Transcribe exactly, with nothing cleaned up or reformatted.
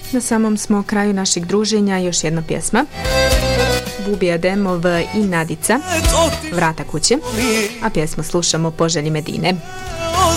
Na samom smo kraju našeg druženja, još jedna pjesma. Bubi Ademov i Nadica, Vrata kuće, a pjesmu slušamo po želji Medine.